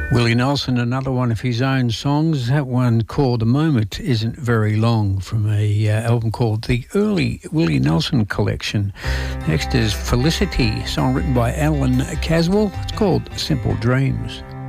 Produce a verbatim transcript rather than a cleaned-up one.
Willie Nelson, another one of his own songs. That one called "A Moment Isn't Very Long" from a uh, album called the Early Willie Nelson Collection. Next is Felicity, song written by Alan Caswell. It's called "Simple Dreams."